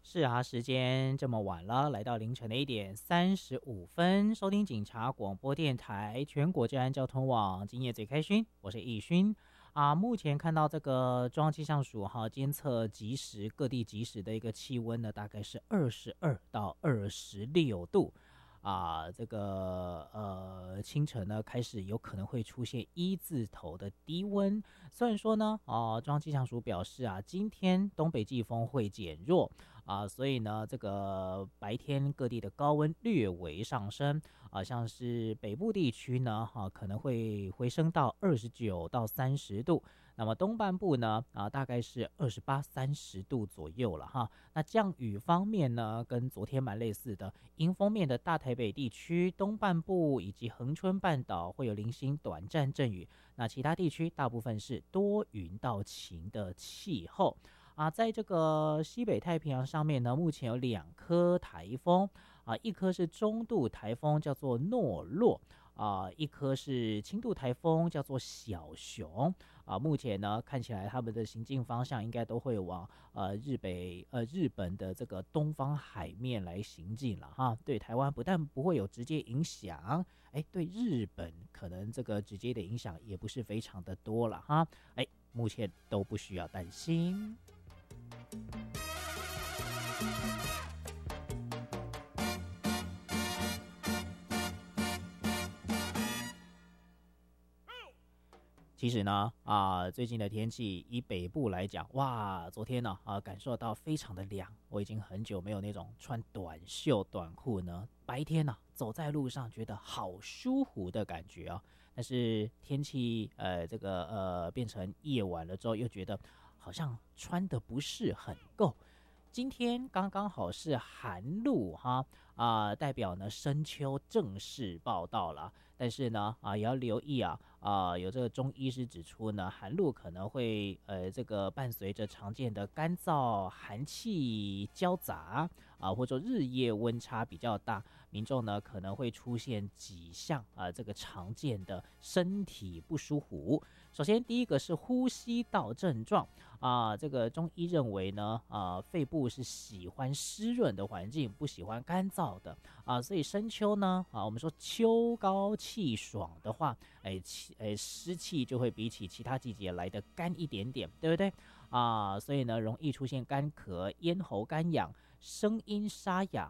是啊，时间这么晚了，来到凌晨的1点35分，收听警察广播电台全国治安交通网，今夜最开心，我是易勋啊。目前看到这个中央气象署监测即时各地即时的一个气温呢，大概是22到26度。这个清晨呢开始有可能会出现一字头的低温。虽然说呢，中央气象署表示今天东北季风会减弱所以呢，这个白天各地的高温略微上升像是北部地区呢，可能会回升到29到30度。那么东半部呢，大概是28、30度左右了哈。那降雨方面呢，跟昨天蛮类似的，迎风面的大台北地区东半部以及恒春半岛会有零星短暂阵雨，那其他地区大部分是多云到晴的气候在这个西北太平洋上面呢，目前有2颗台风一颗是中度台风，叫做诺洛一颗是轻度台风，叫做小熊目前呢看起来他们的行进方向应该都会往日本的这个东方海面来行进了哈。对台湾不但不会有直接影响，对日本可能这个直接的影响也不是非常的多了哈。目前都不需要担心。其实呢，最近的天气以北部来讲，哇，昨天呢，感受到非常的凉，我已经很久没有那种穿短袖短裤呢，白天呢走在路上觉得好舒服的感觉但是天气变成夜晚了之后，又觉得好像穿的不是很够。今天刚刚好是寒露代表呢深秋正式报到了。但是呢也要留意有这个中医师指出呢，寒露可能会这个伴随着常见的干燥、寒气交杂或者说日夜温差比较大，民众呢可能会出现几项这个常见的身体不舒服。首先第一个是呼吸道症状这个中医认为呢肺部是喜欢湿润的环境，不喜欢干燥的所以深秋呢我们说秋高气爽的话湿气就会比起其他季节来的干一点点，对不对所以呢容易出现干咳、咽喉干痒、声音沙哑